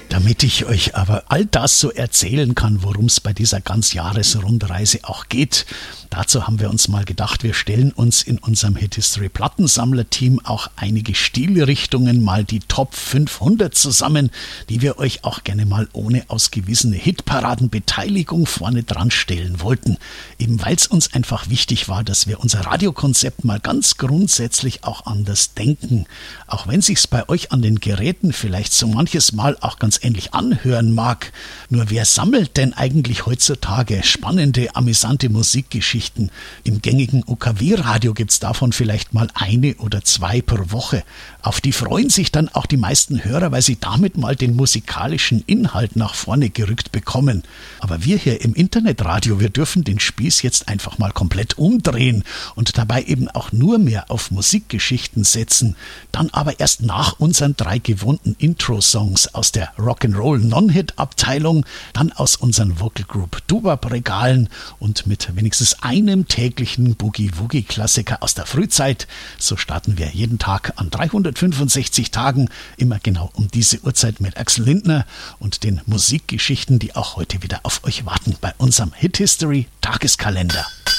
Damit ich euch aber all das so erzählen kann, worum es bei dieser Ganzjahresrundreise auch geht, dazu haben wir uns mal gedacht, wir stellen uns in unserem Hit History Plattensammler-Team auch einige Stilrichtungen, mal die Top 500 zusammen, die wir euch auch gerne mal ohne ausgewiesene Hitparadenbeteiligung vorne dran stellen wollten. Eben weil es uns einfach wichtig war, dass wir unser Radiokonzept mal ganz grundsätzlich auch anders denken. Auch wenn sich's bei euch an den Geräten vielleicht so manches Mal auch ganz ähnlich anhören mag. Nur wer sammelt denn eigentlich heutzutage spannende, amüsante Musikgeschichten? Im gängigen UKW-Radio gibt's davon vielleicht mal eine oder zwei pro Woche. Auf die freuen sich dann auch die meisten Hörer, weil sie damit mal den musikalischen Inhalt nach vorne gerückt bekommen. Aber wir hier im Internetradio, wir dürfen den Spieß jetzt einfach mal komplett umdrehen und dabei eben auch nur mehr auf Musikgeschichten setzen. Dann aber erst nach unseren 3 gewohnten Intro-Songs aus der Rock'n'Roll Non-Hit-Abteilung, dann aus unseren Vocal Group Dubab-Regalen und mit wenigstens einem täglichen Boogie-Woogie-Klassiker aus der Frühzeit. So starten wir jeden Tag an 365 Tagen, immer genau um diese Uhrzeit mit Axel Lindner und den Musikgeschichten, die auch heute wieder auf euch warten bei unserem Hit History Tageskalender.